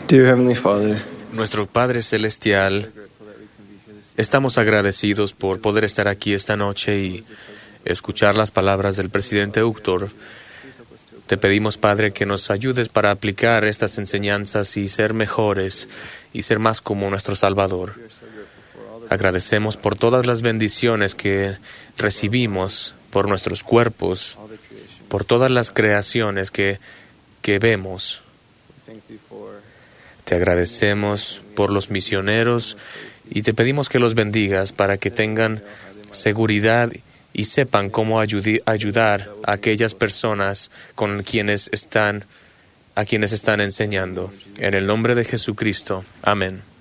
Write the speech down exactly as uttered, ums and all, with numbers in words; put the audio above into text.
Dear Heavenly Father, Nuestro Padre Celestial, estamos agradecidos por poder estar aquí esta noche y escuchar las palabras del presidente Uchtdorf. Te pedimos, Padre, que nos ayudes para aplicar estas enseñanzas y ser mejores y ser más como nuestro Salvador. Agradecemos por todas las bendiciones que recibimos, por nuestros cuerpos, por todas las creaciones que, que vemos. Te agradecemos por los misioneros y te pedimos que los bendigas para que tengan seguridad y sepan cómo ayudi- ayudar a aquellas personas con quienes están, a quienes están enseñando. En el nombre de Jesucristo. Amén.